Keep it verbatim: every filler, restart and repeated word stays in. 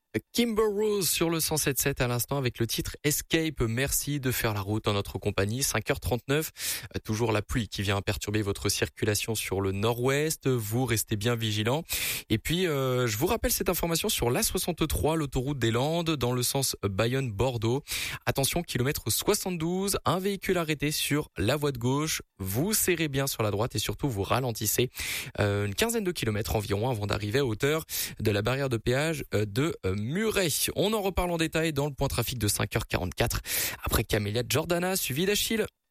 Kimber Rose sur le cent sept virgule sept à l'instant avec le titre Escape. Merci de faire la route en notre compagnie. cinq heures trente-neuf. Toujours la pluie qui vient perturber votre circulation sur le nord-ouest. Vous restez bien vigilants. Et puis, euh, je vous rappelle cette information sur l'A soixante-trois, l'autoroute des Landes, dans le sens Bayonne-Bordeaux. Attention, kilomètre soixante-douze, un véhicule arrêté sur la voie de gauche. Vous serrez bien sur la droite et surtout vous ralentissez euh, une quinzaine de kilomètres environ avant d'arriver à hauteur de la barrière de péage de euh, Muret. On en reparle en détail dans le point trafic de cinq heures quarante-quatre après Camélia Jordana suivi d'Achille.